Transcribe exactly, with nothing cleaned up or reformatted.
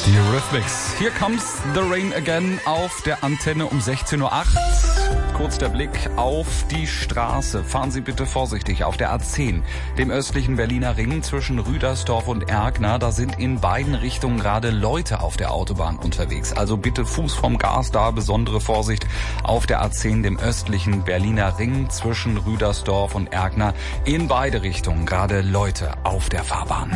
Eurythmics. Here comes the rain again auf der Antenne um sechzehn Uhr acht. Kurz der Blick auf die Straße. Fahren Sie bitte vorsichtig auf der A zehn, dem östlichen Berliner Ring zwischen Rüdersdorf und Erkner. Da sind in beiden Richtungen gerade Leute auf der Autobahn unterwegs. Also bitte Fuß vom Gas da, besondere Vorsicht auf der A zehn, dem östlichen Berliner Ring zwischen Rüdersdorf und Erkner. In beide Richtungen gerade Leute auf der Fahrbahn.